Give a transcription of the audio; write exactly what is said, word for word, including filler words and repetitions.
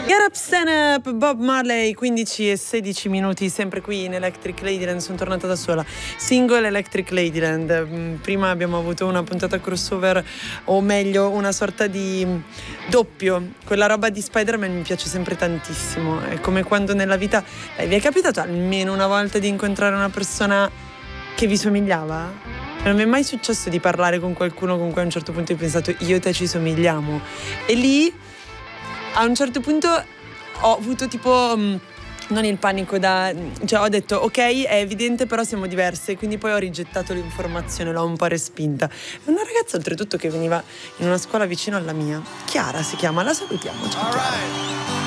Get Up Stand Up, Bob Marley, quindici e sedici minuti, sempre qui in Electric Ladyland. Sono tornata da sola, single Electric Ladyland. Prima abbiamo avuto una puntata crossover, o meglio una sorta di doppio. Quella roba di Spider-Man mi piace sempre tantissimo. È come quando nella vita eh, vi è capitato almeno una volta di incontrare una persona che vi somigliava? Non mi è mai successo di parlare con qualcuno con cui a un certo punto ho pensato io e te ci somigliamo, e lì a un certo punto ho avuto tipo mh, non il panico da, cioè ho detto ok, è evidente, però siamo diverse, quindi poi ho rigettato l'informazione, l'ho un po' respinta. È una ragazza oltretutto che veniva in una scuola vicino alla mia, Chiara si chiama, la salutiamo. Ciao Chiara.